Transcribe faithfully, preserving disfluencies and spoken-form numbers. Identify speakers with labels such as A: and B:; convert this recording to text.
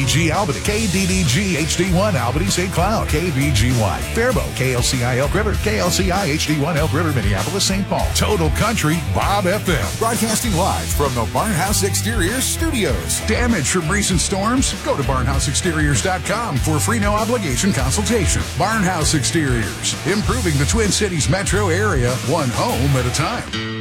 A: G Albany, K D D G H D one Albany Saint Cloud, K B G Y Faribault, K L C I Elk River, K L C I H D one Elk River, Minneapolis, Saint Paul. Total Country Bob F M. Broadcasting live from the Barnhouse Exteriors studios. Damage from recent storms? Go to barnhouse exteriors dot com for free no obligation consultation. Barnhouse Exteriors, improving the Twin Cities metro area one home at a time.